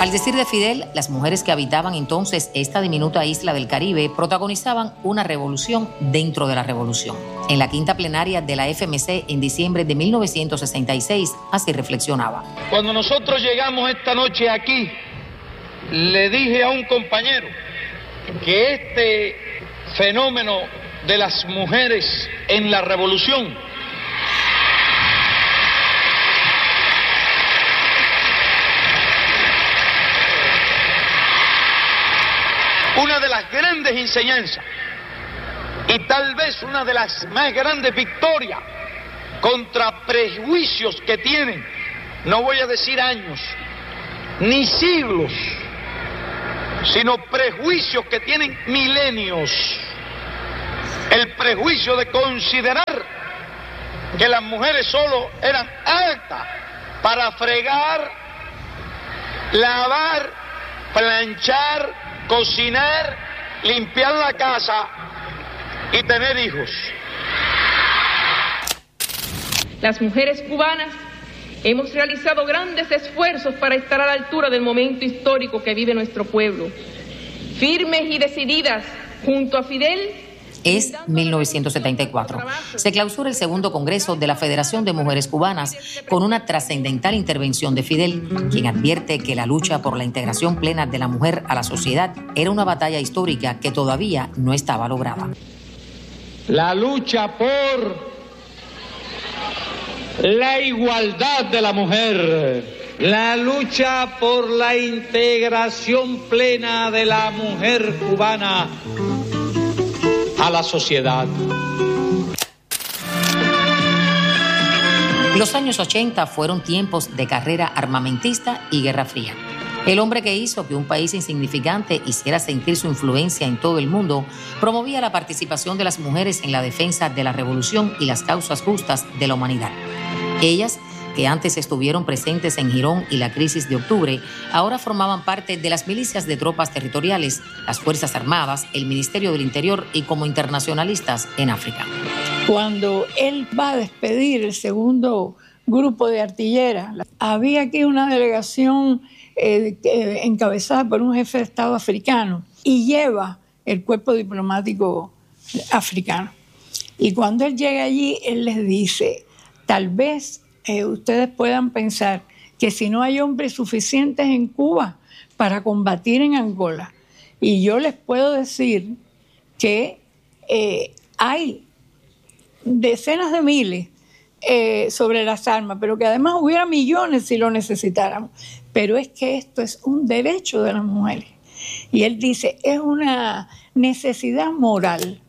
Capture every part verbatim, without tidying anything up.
Al decir de Fidel, las mujeres que habitaban entonces esta diminuta isla del Caribe protagonizaban una revolución dentro de la revolución. En la quinta plenaria de la F M C en diciembre de mil novecientos sesenta y seis, así reflexionaba. Cuando nosotros llegamos esta noche aquí, le dije a un compañero que este fenómeno de las mujeres en la revolución una de las grandes enseñanzas y tal vez una de las más grandes victorias contra prejuicios que tienen, no voy a decir años, ni siglos, sino prejuicios que tienen milenios. El prejuicio de considerar que las mujeres solo eran aptas para fregar, lavar, planchar, cocinar, limpiar la casa y tener hijos. Las mujeres cubanas hemos realizado grandes esfuerzos para estar a la altura del momento histórico que vive nuestro pueblo. Firmes y decididas, junto a Fidel. Es mil novecientos setenta y cuatro. Se clausura el segundo Congreso de la Federación de Mujeres Cubanas con una trascendental intervención de Fidel, quien advierte que la lucha por la integración plena de la mujer a la sociedad era una batalla histórica que todavía no estaba lograda. La lucha por la igualdad de la mujer, la lucha por la integración plena de la mujer cubana a la sociedad. Los años ochenta fueron tiempos de carrera armamentista y Guerra Fría. El hombre que hizo que un país insignificante hiciera sentir su influencia en todo el mundo promovía la participación de las mujeres en la defensa de la revolución y las causas justas de la humanidad. Ellas, que antes estuvieron presentes en Girón y la crisis de octubre, ahora formaban parte de las milicias de tropas territoriales, las Fuerzas Armadas, el Ministerio del Interior y como internacionalistas en África. Cuando él va a despedir el segundo grupo de artilleras, había aquí una delegación eh, eh, encabezada por un jefe de Estado africano y lleva el cuerpo diplomático africano. Y cuando él llega allí, él les dice, tal vez Eh, ustedes puedan pensar que si no hay hombres suficientes en Cuba para combatir en Angola, y yo les puedo decir que eh, hay decenas de miles eh, sobre las armas, pero que además hubiera millones si lo necesitáramos, pero es que esto es un derecho de las mujeres. Y él dice, es una necesidad moral.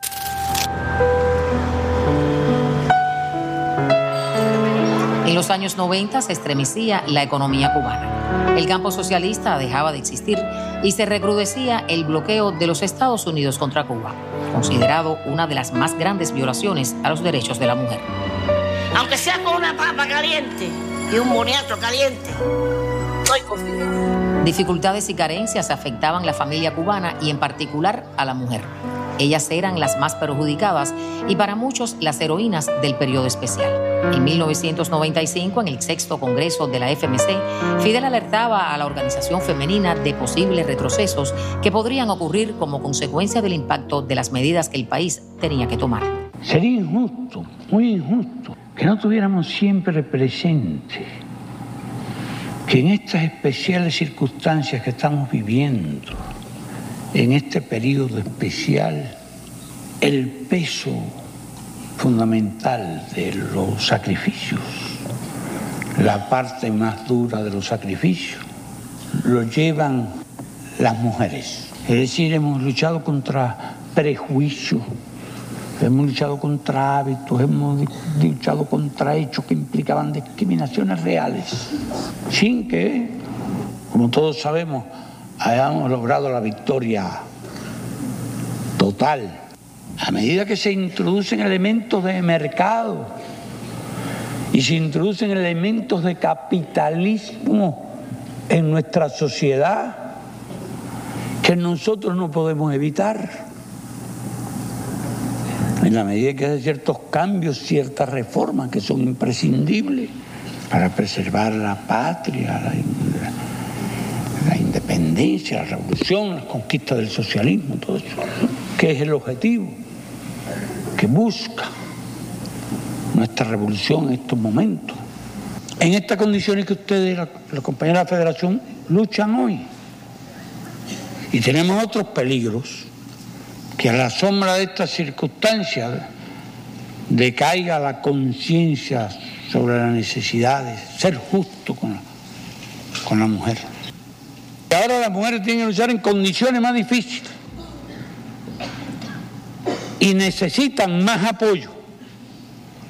En los años noventa se estremecía la economía cubana. El campo socialista dejaba de existir y se recrudecía el bloqueo de los Estados Unidos contra Cuba, considerado una de las más grandes violaciones a los derechos de la mujer. Aunque sea con una papa caliente y un boniato caliente, estoy confiada. Dificultades y carencias afectaban la familia cubana y en particular a la mujer. Ellas eran las más perjudicadas y para muchos las heroínas del periodo especial. En mil novecientos noventa y cinco, en el sexto Congreso de la F M C, Fidel alertaba a la organización femenina de posibles retrocesos que podrían ocurrir como consecuencia del impacto de las medidas que el país tenía que tomar. Sería injusto, muy injusto, que no tuviéramos siempre presente que en estas especiales circunstancias que estamos viviendo, en este periodo especial, el peso fundamental de los sacrificios, la parte más dura de los sacrificios, lo llevan las mujeres. Es decir, hemos luchado contra prejuicios, hemos luchado contra hábitos, hemos luchado contra hechos que implicaban discriminaciones reales, sin que, como todos sabemos, hayamos logrado la victoria total. A medida que se introducen elementos de mercado y se introducen elementos de capitalismo en nuestra sociedad que nosotros no podemos evitar, en la medida que hay ciertos cambios, ciertas reformas que son imprescindibles para preservar la patria, la, la independencia, independencia, la revolución, la conquista del socialismo, todo eso, que es el objetivo que busca nuestra revolución en estos momentos. En estas condiciones que ustedes, la, la compañera de la Federación, luchan hoy. Y tenemos otros peligros, que a la sombra de estas circunstancias decaiga la conciencia sobre la necesidad de ser justo con la, con la mujer. Y ahora las mujeres tienen que luchar en condiciones más difíciles y necesitan más apoyo.